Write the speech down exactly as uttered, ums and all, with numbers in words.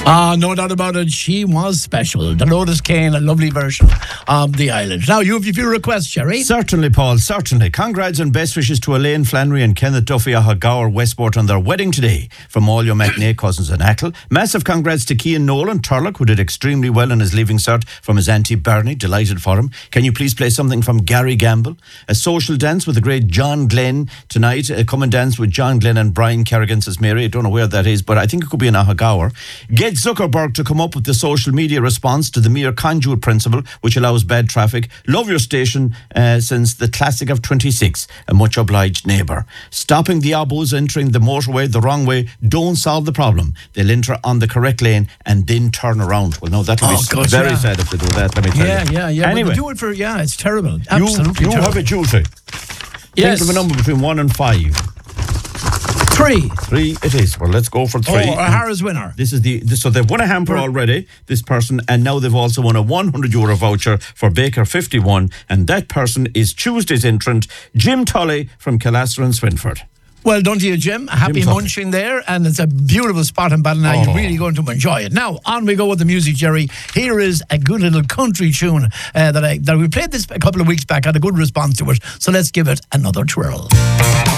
Ah, no doubt about it. She was special. The Lotus Kane, a lovely version of The Island. Now, you have a few requests, Sherry. Certainly, Paul, certainly. Congrats and best wishes to Elaine Flannery and Kenneth Duffy of Gower Westport on their wedding today from all your matinee cousins in Achill. Massive congrats to Cian Nolan, Turlock, who did extremely well in his leaving cert from his auntie Bernie. Delighted for him. Can you please play something from Gary Gamble? A social dance with the great John Glenn tonight. Uh, come and dance with John Glenn and Brian Kerrigan, says Mary. I don't know where that is, but I think it could be in Gower. Get Zuckerberg to come up with the social media response to the mere conduit principle, which allows bad traffic. Love your station uh, since the classic of twenty-six. A much obliged neighbour. Stopping the abos entering the motorway the wrong way don't solve the problem. They'll enter on the correct lane and then turn around. Well, no, that would Oh, be God, very yeah. sad if they do that, let me tell Yeah, you. yeah, yeah. Anyway, But they do it for, yeah, it's terrible. you, Absolutely you terrible. have a duty. Yes. Think of a number between one and five. Three. Three it is. Well, let's go for three. Oh, a Harris winner. This is the this, so they've won a hamper already, this person, and now they've also won a one hundred euro voucher for Baker fifty-one, and that person is Tuesday's entrant, Jim Tully from Killastra and Swinford. Well done to you, Jim. Happy Jim Tuffy. munching there, and it's a beautiful spot in Ballina. Oh. You're really going to enjoy it. Now, on we go with the music, Jerry. Here is a good little country tune uh, that I that we played this a couple of weeks back. Had a good response to it, so let's give it another twirl.